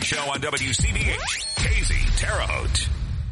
Show on WCBH. KZ Terre Haute.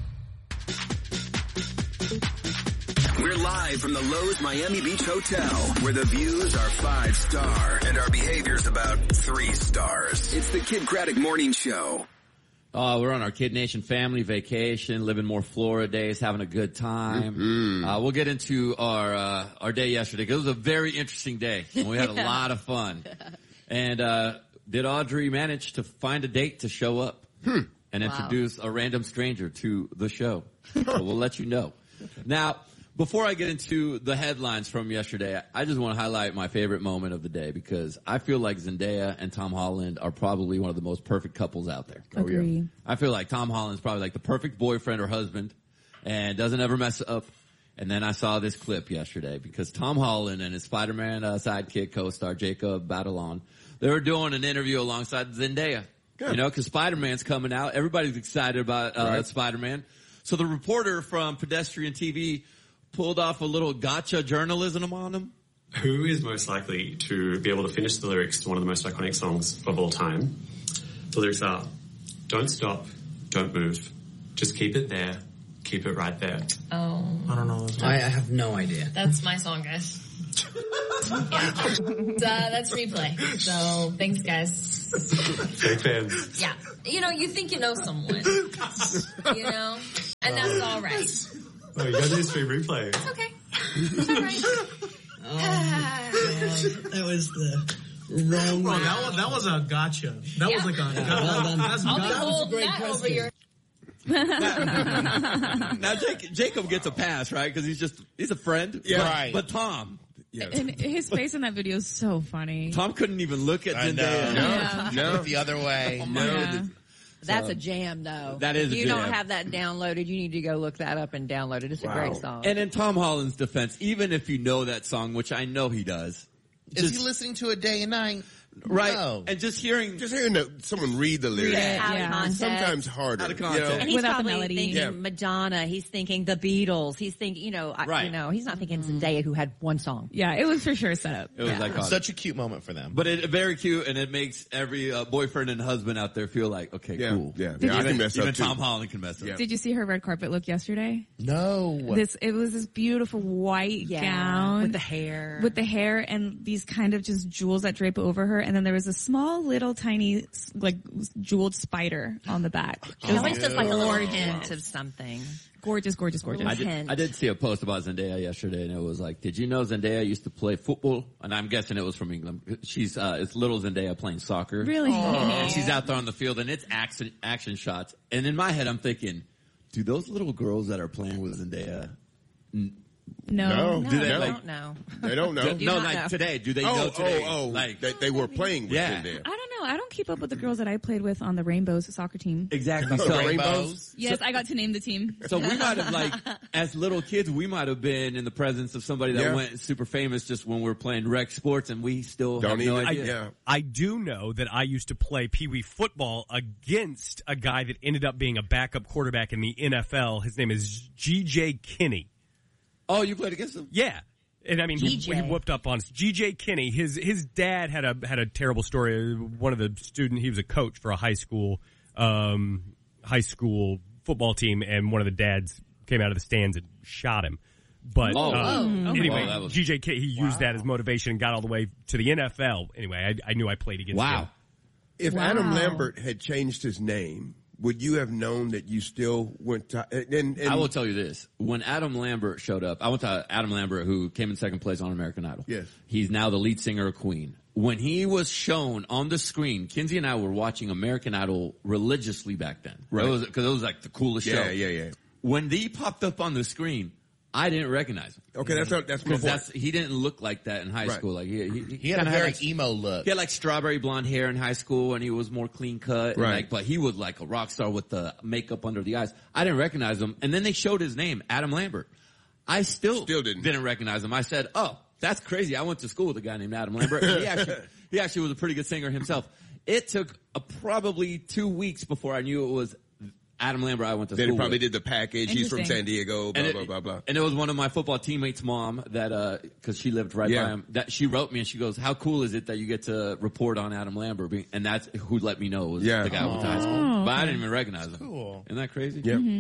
We're live from the Lowe's Miami Beach Hotel, where the views are 5-star and our behavior's about 3 stars. It's the Kid Craddock Morning Show. We're on our Kid Nation family vacation, living more Florida days, having a good time. Mm-hmm. We'll get into our day yesterday, because it was a very interesting day. And we had a lot of fun. And did Audrey manage to find a date to show up and introduce a random stranger to the show? So we'll let you know. Now, before I get into the headlines from yesterday, I just want to highlight my favorite moment of the day, because I feel like Zendaya and Tom Holland are probably one of the most perfect couples out there. Agree. I feel like Tom Holland's probably like the perfect boyfriend or husband and doesn't ever mess up. And then I saw this clip yesterday, because Tom Holland and his Spider-Man sidekick co-star Jacob Batalon, they were doing an interview alongside Zendaya. Good. You know, because Spider-Man's coming out. Everybody's excited about Spider-Man. So the reporter from Pedestrian TV pulled off a little gotcha journalism on him. Who is most likely to be able to finish the lyrics to one of the most iconic songs of all time? The lyrics are, don't stop, don't move, just keep it there, keep it right there. Oh. I don't know. I have no idea. That's my song, guys. Yeah. That's Replay. So, thanks, guys. Big fans. Yeah. You know, you think you know someone. You know? And that's all right. Oh, you got to do stream Replay. It's okay. It's all right. That was the wrong one. That was a gotcha. That was like a gotcha. Well done. That's I'll be gotcha. holding that over your... Now Jacob gets a pass, right? Because he's a friend. Yeah. Right. But Tom. Yeah. And his face in that video is so funny. Tom couldn't even look at Zendaya. No. The other way. Oh, no. Yeah. That's a jam, though. That is a If you jam. don't have that downloaded, you need to go look that up and download it. It's a great song. And in Tom Holland's defense, even if you know that song, which I know he does. Is he listening to it day and night? Right. No. And just hearing someone read the lyrics. Out of context. Sometimes harder. Out of context. And he's Without the probably melody. thinking Madonna. He's thinking the Beatles. He's thinking, Right. he's not thinking Zendaya, who had one song. Yeah, it was for sure set up. it was like Such a cute moment for them. But very cute, and it makes every boyfriend and husband out there feel like, okay, cool. Yeah. Even, I can mess up even too. Tom Holland can mess up. Yeah. Did you see her red carpet look yesterday? No. It was this beautiful white gown with the hair. And these kind of just jewels that drape over her, and then there was a small little tiny like jeweled spider on the back. She always does like a little hint of something. Gorgeous. I did see a post about Zendaya yesterday, and it was like, did you know Zendaya used to play football? And I'm guessing it was from England. She's it's little Zendaya playing soccer. Really? And she's out there on the field, and it's action shots. And in my head, I'm thinking, do those little girls that are playing with Zendaya? No. Do they don't know. They don't know. No, like today. Do they know today? Like they were playing with Zendaya. I don't know. I don't keep up with the girls that I played with on the Rainbows soccer team. exactly. So, Rainbows? Yes, I got to name the team. So we might have, like, as little kids, we might have been in the presence of somebody that went super famous just when we were playing rec sports, and we still have no idea. I do know that I used to play Pee Wee football against a guy that ended up being a backup quarterback in the NFL. His name is G.J. Kinney. Oh, you played against him? Yeah. And I mean, he whooped up on us. G.J. Kinney, his dad had a terrible story. One of the he was a coach for a high school football team, and one of the dads came out of the stands and shot him. But anyway, G.J. Kinney, he used that as motivation and got all the way to the NFL. Anyway, I knew I played against him. If Adam Lambert had changed his name, would you have known that you still went to... And I will tell you this. When Adam Lambert showed up, I went to Adam Lambert, who came in second place on American Idol. Yes. He's now the lead singer of Queen. When he was shown on the screen, Kinsey and I were watching American Idol religiously back then. Right. Because it was like the coolest show. Yeah. When he popped up on the screen, I didn't recognize him. Okay, that's my point. He didn't look like that in high school. Like he had a very emo look. He had like strawberry blonde hair in high school, and he was more clean cut. Right. But he was like a rock star with the makeup under the eyes. I didn't recognize him. And then they showed his name, Adam Lambert. I still didn't recognize him. I said, "Oh, that's crazy. I went to school with a guy named Adam Lambert." And he actually was a pretty good singer himself. It took probably 2 weeks before I knew it was Adam Lambert, I went to then school he probably with. did the package. He's from San Diego, blah, blah, blah. And it was one of my football teammates' mom that, cause she lived right by him, that she wrote me and she goes, how cool is it that you get to report on Adam Lambert? And that's who let me know was the guy who went to high school. But I didn't even recognize him. Cool. Isn't that crazy? Yeah. Mm-hmm.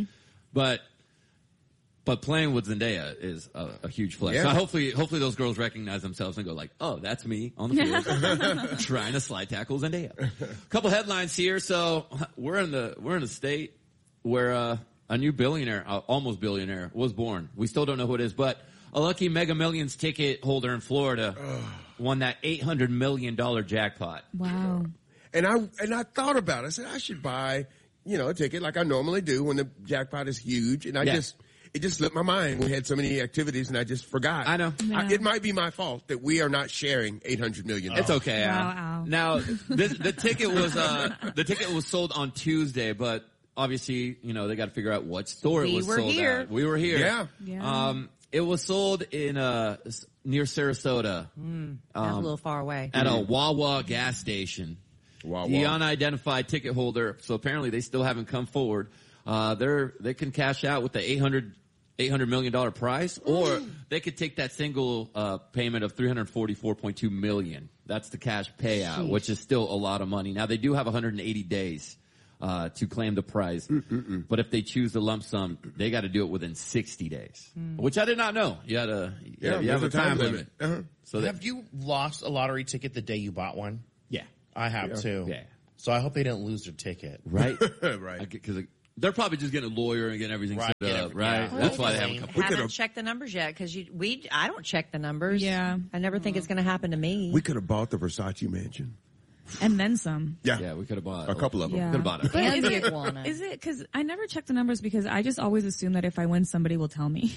But playing with Zendaya is a huge flex. Yeah. So hopefully those girls recognize themselves and go like, oh, that's me on the field trying to slide tackle Zendaya. Couple headlines here. So we're in a state where a new billionaire, almost billionaire, was born. We still don't know who it is, but a lucky Mega Millions ticket holder in Florida won that $800 million jackpot. Wow. And I thought about it. I said, I should buy, a ticket like I normally do when the jackpot is huge. And it just slipped my mind. We had so many activities and I just forgot. I know. Yeah. It might be my fault that we are not sharing $800 million. It's okay, Al. Wow. Now, the ticket was sold on Tuesday, but obviously, they got to figure out what store it was sold at. We were here. Yeah. It was sold in near Sarasota. That's a little far away. At a Wawa gas station. Wawa. The unidentified ticket holder, so apparently they still haven't come forward. They can cash out with the $800 million prize, or they could take that single payment of $344.2 million. That's the cash payout, which is still a lot of money. Now they do have 180 days to claim the prize, but if they choose the lump sum, they got to do it within 60 days, which I did not know. You have a time limit. So have you lost a lottery ticket the day you bought one? Yeah, I have too. Yeah. So I hope they didn't lose their ticket. Right, right. Because they're probably just getting a lawyer and getting everything Right, set up, right? yeah. That's why they haven't come. Haven't checked the numbers yet because I don't check the numbers. Yeah. I never think it's going to happen to me. We could have bought the Versace mansion. And then some. Yeah, we could have bought a couple of them. Yeah. Could have bought it. But And is the it, iguana. is it, because I never check the numbers because I just always assume that if I win, somebody will tell me.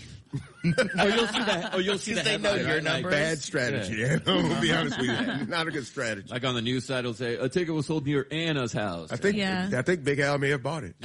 You'll see that. They know headline, your right? numbers. Bad strategy. I'll be honest with you. Not a good strategy. Like on the news side, it'll say, a ticket was sold near Anna's house. I think Big Al may have bought it.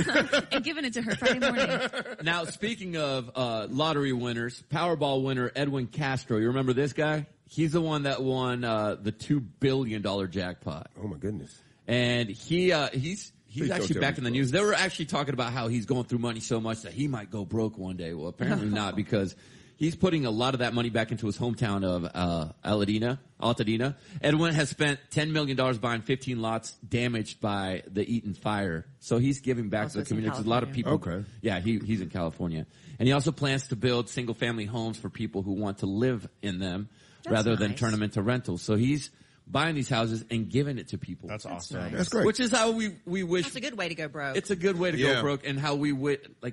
And giving it to her Friday morning. Now, speaking of lottery winners, Powerball winner Edwin Castro, you remember this guy? He's the one that won the $2 billion jackpot. Oh my goodness. And he's actually back in the news. They were actually talking about how he's going through money so much that he might go broke one day. Well, apparently not, because he's putting a lot of that money back into his hometown of Altadena. Edwin has spent $10 million buying 15 lots damaged by the Eaton fire. So he's giving back to the community. A lot of people. Okay. Yeah, he's in California. And he also plans to build single-family homes for people who want to live in them rather than turn them into rentals. So he's buying these houses and giving it to people. That's awesome. nice. That's great. Which is how we wish. That's a good way to go broke. It's a good way to go broke, and how we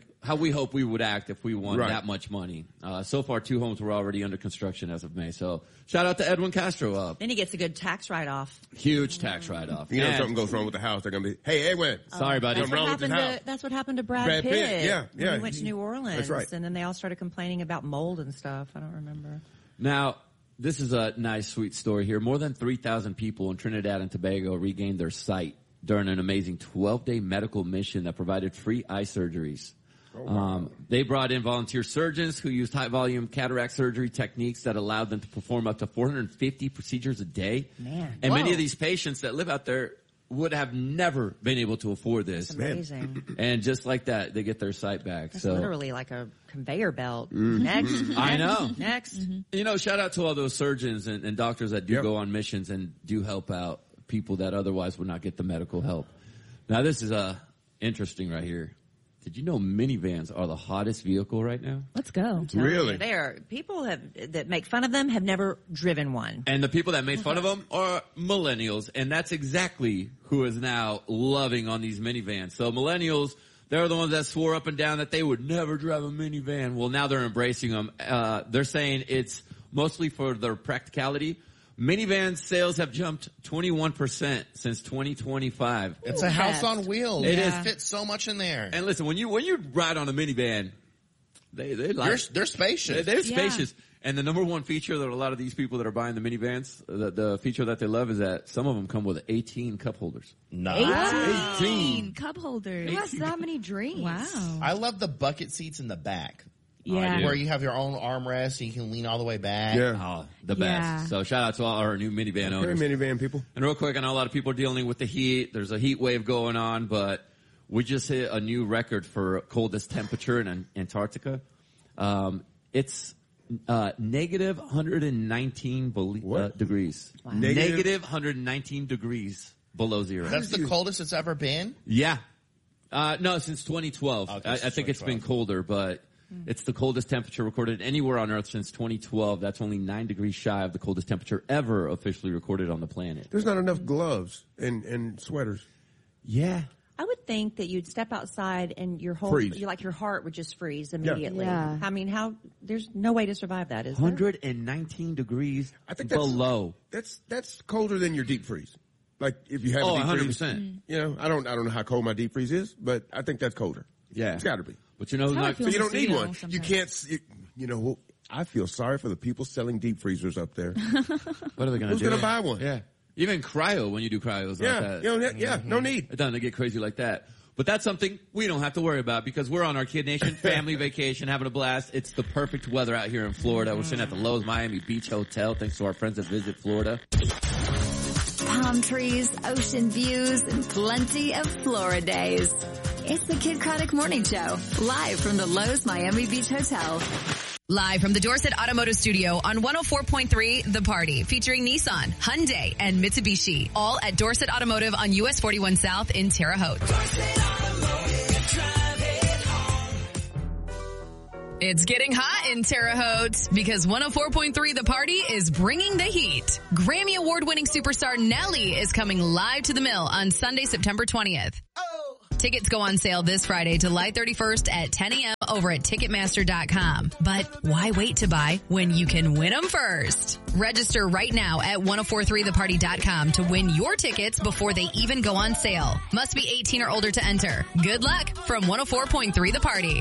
hope we would act if we won that much money. So far, 2 homes were already under construction as of May. So shout out to Edwin Castro. Then he gets a good tax write-off. Huge tax write-off. You know, if something goes wrong with the house, they're going to be, hey, Edwin. Sorry, buddy. That's what happened to Brad Pitt. Yeah. When he went to New Orleans. That's right. And then they all started complaining about mold and stuff. I don't remember. Now, this is a nice, sweet story here. More than 3,000 people in Trinidad and Tobago regained their sight during an amazing 12-day medical mission that provided free eye surgeries. Oh, wow. They brought in volunteer surgeons who used high-volume cataract surgery techniques that allowed them to perform up to 450 procedures a day. Man. And many of these patients that live out there would have never been able to afford this. That's amazing. And just like that, they get their sight back. That's so literally like a conveyor belt. Mm-hmm. Next. I know. Next. You know, shout out to all those surgeons and doctors that do go on missions and do help out people that otherwise would not get the medical help. Now, this is interesting right here. Did you know minivans are the hottest vehicle right now? Let's go. Really? They are. People that make fun of them have never driven one. And the people that made fun of them are millennials, and that's exactly who is now loving on these minivans. So millennials, they're the ones that swore up and down that they would never drive a minivan. Well, now they're embracing them. They're saying it's mostly for their practicality. Minivan sales have jumped 21% since 2025. It's a house on wheels. It It is. fits so much in there. And listen, when you ride on a minivan, they're spacious. They're spacious. And the number one feature that a lot of these people that are buying the minivans, the feature that they love is that some of them come with 18 cup holders. Nice. 18 cup holders. Who has that many dreams? Wow. I love the bucket seats in the back. Yeah. Where you have your own armrest and you can lean all the way back. Yeah. Oh, the best. Yeah. So shout out to all our new minivan owners. Hey, minivan people. And real quick, I know a lot of people are dealing with the heat. There's a heat wave going on, but We just hit a new record for coldest temperature in Antarctica. It's negative 119 degrees. Wow. Negative 119 degrees below zero. That's the coldest it's ever been? Yeah. No, since 2012. Okay, I think it's been colder, but it's the coldest temperature recorded anywhere on Earth since 2012. That's only 9 degrees shy of the coldest temperature ever officially recorded on the planet. There's not enough gloves and sweaters. Yeah. I would think that you'd step outside and your whole, your heart would just freeze immediately. Yeah. I mean, there's no way to survive that, is there? 119 degrees I think below. That's colder than your deep freeze. Like if you have a deep freeze. 100%. You know, I don't know how cold my deep freeze is, but I think that's colder. Yeah. It's gotta be. But you know, so you don't need one. You can't, you know, I feel sorry for the people selling deep freezers up there. What are they going to do? Who's going to buy one? Yeah. Even cryo, when you do cryos like that. No need. It doesn't get crazy like that. But that's something we don't have to worry about because we're on our Kid Nation family vacation, having a blast. It's the perfect weather out here in Florida. We're sitting at the Lowe's Miami Beach Hotel, thanks to our friends at Visit Florida. Palm trees, ocean views, and plenty of Florida days. It's the Kid Craddock Morning Show, live from the Lowe's Miami Beach Hotel. Live from the Dorset Automotive Studio on 104.3 The Party, featuring Nissan, Hyundai, and Mitsubishi. All at Dorset Automotive on US 41 South in Terre Haute. It's getting hot in Terre Haute because 104.3 The Party is bringing the heat. Grammy Award-winning superstar Nelly is coming live to the Mill on Sunday, September 20th. Tickets go on sale this Friday, July 31st at 10 a.m. over at Ticketmaster.com. But why wait to buy when you can win them first? Register right now at 1043theparty.com to win your tickets before they even go on sale. Must be 18 or older to enter. Good luck from 104.3 The Party.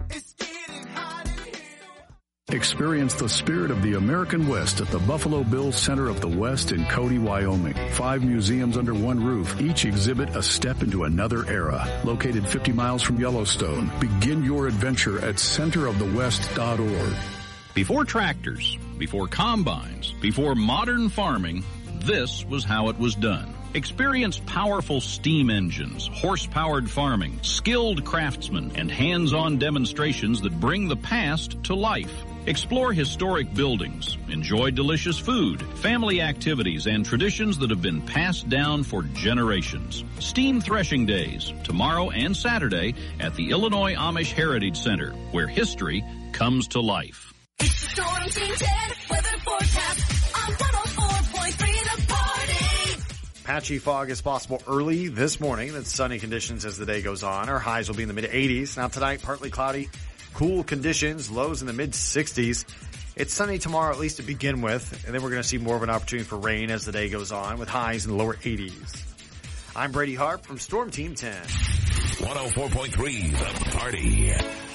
Experience the spirit of the American West at the Buffalo Bills Center of the West in Cody, Wyoming. 5 museums under one roof. Each exhibit a step into another era. Located 50 miles from Yellowstone. Begin your adventure at centerofthewest.org. Before tractors, before combines, before modern farming, this was how it was done. Experience powerful steam engines, horse-powered farming, skilled craftsmen, and hands-on demonstrations that bring the past to life. Explore historic buildings, enjoy delicious food, family activities, and traditions that have been passed down for generations. Steam Threshing Days, tomorrow and Saturday at the Illinois Amish Heritage Center, where history comes to life. Storm Team 10 weather forecast on 104.3 The Party. Patchy fog is possible early this morning. Then sunny conditions as the day goes on. Our highs will be in the mid-80s. Now tonight, partly cloudy, cool conditions, lows in the mid-60s. It's sunny tomorrow, at least to begin with, and then we're going to see more of an opportunity for rain as the day goes on, with highs in the lower 80s. I'm Brady Harp from Storm Team 10. 104.3 The Party.